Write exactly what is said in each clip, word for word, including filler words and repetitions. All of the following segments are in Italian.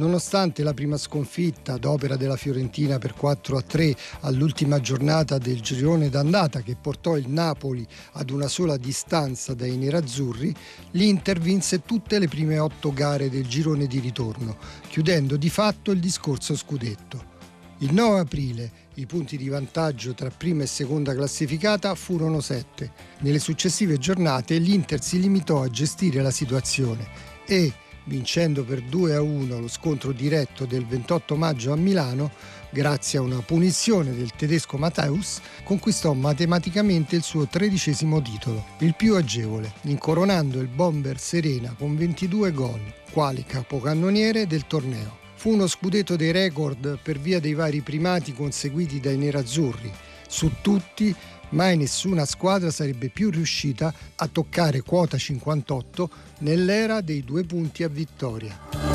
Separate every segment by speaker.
Speaker 1: Nonostante la prima sconfitta ad opera della Fiorentina per quattro a tre all'ultima giornata del girone d'andata, che portò il Napoli ad una sola distanza dai nerazzurri, l'Inter vinse tutte le prime otto gare del girone di ritorno, chiudendo di fatto il discorso scudetto. Il nove aprile i punti di vantaggio tra prima e seconda classificata furono sette. Nelle successive giornate l'Inter si limitò a gestire la situazione e, vincendo per due a uno lo scontro diretto del ventotto maggio a Milano, grazie a una punizione del tedesco Matthäus, conquistò matematicamente il suo tredicesimo titolo, il più agevole, incoronando il bomber Serena con ventidue gol, quale capocannoniere del torneo. Fu uno scudetto dei record per via dei vari primati conseguiti dai nerazzurri. Su tutti, mai nessuna squadra sarebbe più riuscita a toccare quota cinquantotto nell'era dei due punti a vittoria.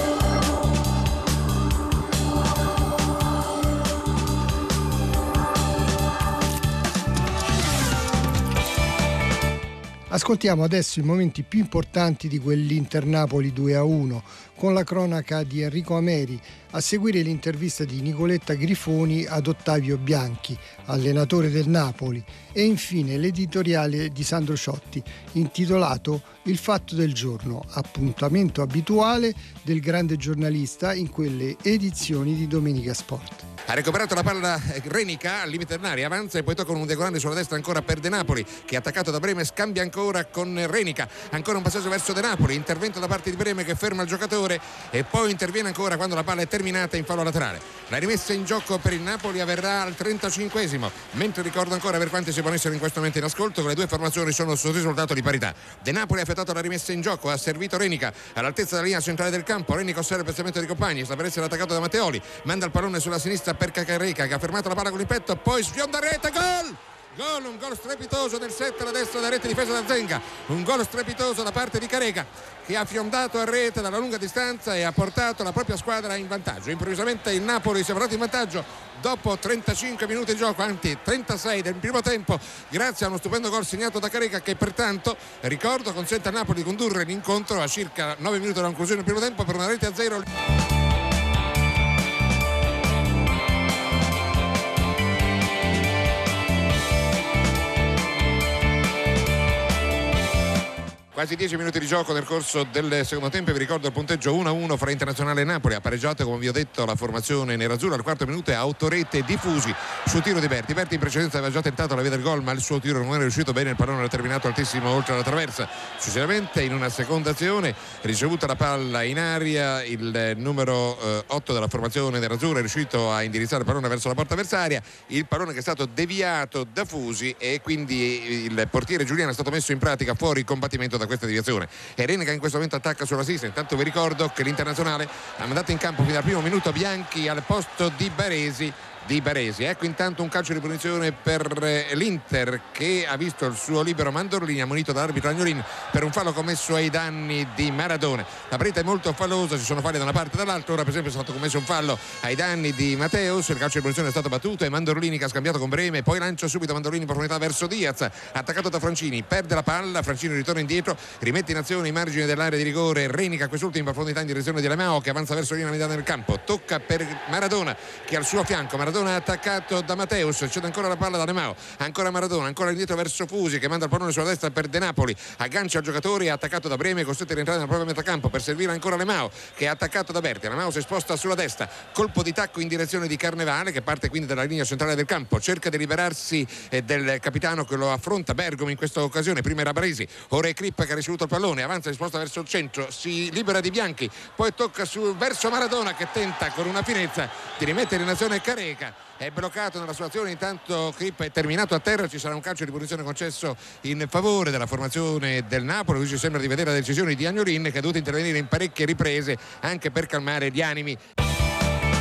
Speaker 1: Ascoltiamo adesso i momenti più importanti di quell'Inter Napoli due a uno, con la cronaca di Enrico Ameri, a seguire l'intervista di Nicoletta Grifoni ad Ottavio Bianchi, allenatore del Napoli, e infine l'editoriale di Sandro Ciotti, intitolato Il fatto del giorno, appuntamento abituale del grande giornalista in quelle edizioni di Domenica Sport.
Speaker 2: Ha recuperato la palla Renica al limite dell'area, avanza e poi tocca con un diagonale sulla destra ancora per De Napoli, che attaccato da Breme scambia ancora con Renica, ancora un passaggio verso De Napoli, intervento da parte di Breme che ferma il giocatore e poi interviene ancora quando la palla è terminata in fallo laterale. La rimessa in gioco per il Napoli avverrà al trentacinquesimo, mentre ricordo ancora per quanti si può essere in questo momento in ascolto che le due formazioni sono sul risultato di parità. De Napoli ha effettuato la rimessa in gioco, ha servito Renica all'altezza della linea centrale del campo, Renica osserva il piazzamento di compagni, sta per essere attaccato da Matteoli, manda il pallone sulla sinistra per Cacareca che ha fermato la palla con il petto, poi sfionda rete, gol! Gol, un gol strepitoso nel set alla destra da rete difesa da Zenga, un gol strepitoso da parte di Careca che ha fiondato a rete dalla lunga distanza e ha portato la propria squadra in vantaggio. Improvvisamente il Napoli si è portato in vantaggio dopo trentacinque minuti di gioco, anzi trentasei del primo tempo, grazie a uno stupendo gol segnato da Careca che pertanto, ricordo, consente al Napoli di condurre l'incontro a circa nove minuti dalla conclusione del primo tempo per una rete a zero. Quasi dieci minuti di gioco nel corso del secondo tempo, vi ricordo il punteggio uno a uno fra Internazionale e Napoli, ha pareggiato come vi ho detto la formazione nerazzurra al quarto minuto e autorete diffusi sul tiro di Berti. Berti in precedenza aveva già tentato la via del gol ma il suo tiro non era riuscito bene, il pallone era terminato altissimo oltre la traversa. Successivamente in una seconda azione ricevuta la palla in aria, il numero eh, otto della formazione nerazzurra è riuscito a indirizzare il pallone verso la porta avversaria, il pallone che è stato deviato da Fusi e quindi il portiere Giuliano è stato messo in pratica fuori combattimento da questa deviazione e Renica in questo momento attacca sulla sinistra. Intanto vi ricordo che l'Internazionale ha mandato in campo fino al primo minuto Bianchi al posto di Baresi di Baresi. Ecco intanto un calcio di punizione per l'Inter che ha visto il suo libero Mandorlini ammonito dall'arbitro Agnolin per un fallo commesso ai danni di Maradona. La partita è molto fallosa, ci sono falli da una parte e dall'altra. Ora per esempio è stato commesso un fallo ai danni di Matteus, il calcio di punizione è stato battuto e Mandorlini che ha scambiato con Breme, poi lancia subito Mandorlini in profondità verso Diaz, attaccato da Francini, perde la palla, Francini ritorna indietro, rimette in azione i margini dell'area di rigore, Renica quest'ultimo in profondità in direzione di Lemao che avanza verso la linea mediana del campo, tocca per Maradona che al suo fianco, Maradona attaccato da Matteus, cede ancora la palla da Lemao, ancora Maradona, ancora indietro verso Fusi che manda il pallone sulla destra per De Napoli, aggancia il giocatore, attaccato da Breme, costretto a rientrare nella propria metà campo per servire ancora Lemao che è attaccato da Berti. Lemao si sposta sulla destra, colpo di tacco in direzione di Carnevale che parte quindi dalla linea centrale del campo, cerca di liberarsi eh, del capitano che lo affronta, Bergomi in questa occasione, prima era Baresi, ora è Crippa che ha ricevuto il pallone, avanza, si sposta verso il centro, si libera di Bianchi, poi tocca su, verso Maradona che tenta con una finezza di rimettere in azione Careca, è bloccato nella sua azione, intanto Crippa è terminato a terra, ci sarà un calcio di punizione concesso in favore della formazione del Napoli. Qui ci sembra di vedere la decisione di Agnolin che ha dovuto intervenire in parecchie riprese anche per calmare gli animi.